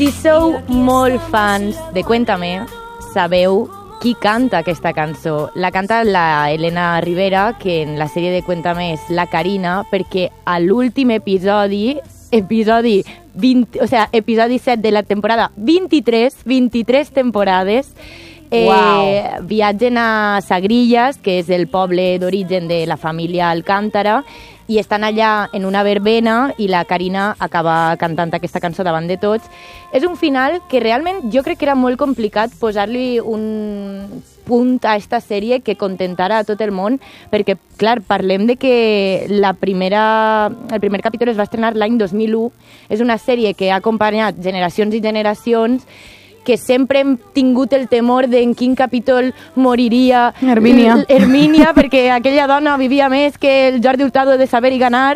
Si sou molt fans de Cuéntame, sabeu qui canta aquesta cançó. La canta la Elena Rivera, que en la sèrie de Cuéntame és la Karina, perquè a l'últim episodi 7 de la temporada 23 temporades, viatgen a Sagrillas, que és el poble d'origen de la família Alcántara, i estan allà en una verbena i la Karina acaba cantant aquesta cançó davant de tots. És un final que realment jo crec que era molt complicat posar-li un punt a esta sèrie que contentara a tot el món, perquè, clar, parlem de que el primer capítol es va estrenar l'any 2001. És una sèrie que ha acompanyat generacions i generacions, que sempre hem tingut el temor d'en quin capítol moriria Hermínia, perquè aquella dona vivia més que el Jordi Hurtado de Saber i Ganar,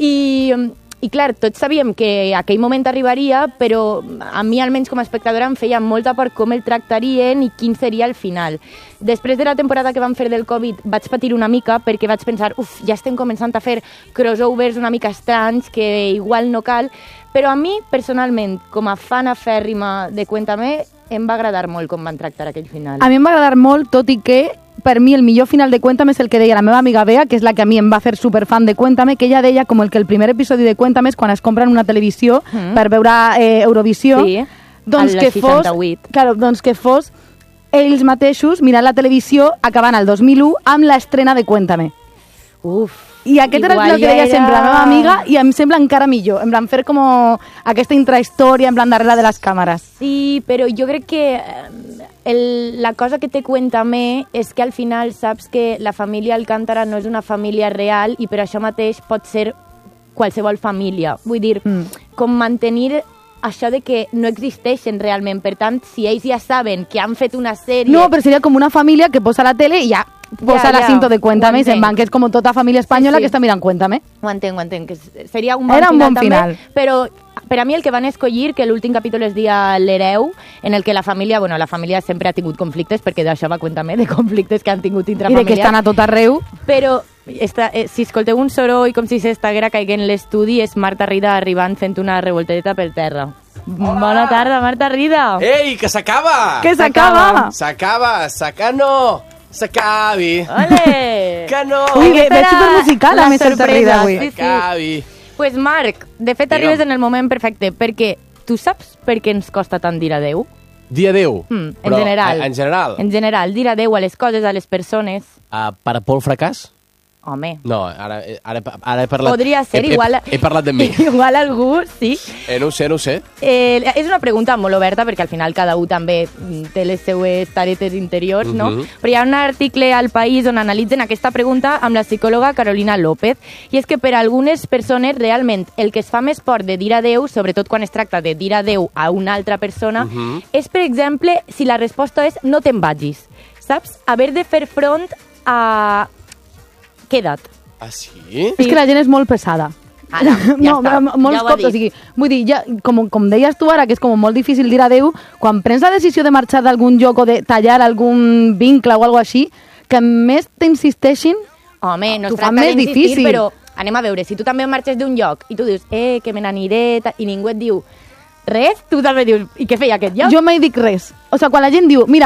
i clar, tots sabíem que aquell moment arribaria, però a mi, almenys com a espectadora, em feia molta por com el tractarien i quin seria el final. Després de la temporada que vam fer del Covid vaig patir una mica, perquè vaig pensar, ja estem començant a fer crossovers una mica estranys, que igual no cal, però a mi, personalment, com a fan afèrrima de Cuéntame, em va agradar molt com van tractar aquell final. A mi em va agradar molt, tot i que per mi el millor final de Cuéntame és el que deia la meva amiga Bea, que és la que a mi em va fer superfan de Cuéntame, que ella deia com el primer episodi de Cuéntame és quan es compren una televisió per veure Eurovisió, sí, doncs al que fos, 68. claro, doncs que fos ells mateixos mirant la televisió acabant el 2001 amb l'estrena de Cuéntame. I aquest era el que deia sempre la meva amiga, i em sembla encara millor, en plan fer com aquesta intrahistòria en plan darrere de les càmeres. Sí, però jo crec que la cosa que te Cuéntame és que al final saps que la família Alcántara no és una família real i per això mateix pot ser qualsevol família. Vull dir, com mantenir això de que no existeixen realment. Per tant, si ells ja saben que han fet una sèrie... No, però seria com una família que posa la tele i ja posa la cinta de Cuéntame, i se'n van, que és com tota família espanyola que està mirant Cuéntame. Ho entenc, que seria un bon final final. També, però per a mi el que van escollir, que l'últim capítol es dia L'hereu, en el que la família sempre ha tingut conflictes, perquè d'això va Cuéntame, de conflictes que han tingut intrafamiliars. I de que estan a tot arreu. Però si escolteu un soroll com si s'estaguera caiguent l'estudi, és Marta Rida arribant fent una revoltadeta per terra. Hola. Bona tarda, Marta Rida. Ei, que s'acaba! Que s'acaba! No! S'acabi! Ole! Que no! Ui, ve supermusical a més Marta Rida avui. S'acabi! Pues Marc, de fet arribes en el moment perfecte, perquè tu saps per què ens costa tant dir adeu? Dir adeu? En general. En general? En general, dir adeu a les coses, a les persones. Per por al fracàs? Home. No, ara he parlat... Podria ser, igual... He parlat de mi. Igual algú, sí. No ho sé. És una pregunta molt oberta, perquè al final cada un també té les seues taretes interiors, no? Però hi ha un article al País on analitzen aquesta pregunta amb la psicòloga Carolina López, i és que per a algunes persones realment el que es fa més por de dir adeu, sobretot quan es tracta de dir adeu a una altra persona, és, per exemple, si la resposta és no te'n vagis, saps? Haver de fer front a... Queda't. Ah, sí? És que la gent és molt pesada. Ara, ja està. Molts cops, o sigui, vull dir, ja, com deies tu ara, que és com molt difícil dir adeu, quan prens la decisió de marxar d'algun lloc o de tallar algun vincle o alguna així, que més t'insisteixin, home, no es t'ho fa tracta més d'insistir, difícil. però anem a veure, si tu també marxes d'un lloc i tu dius, que me n'aniré, i ningú et diu res, tu també dius, i què feia aquest lloc? Jo mai dic res. O sigui, quan la gent diu, mira,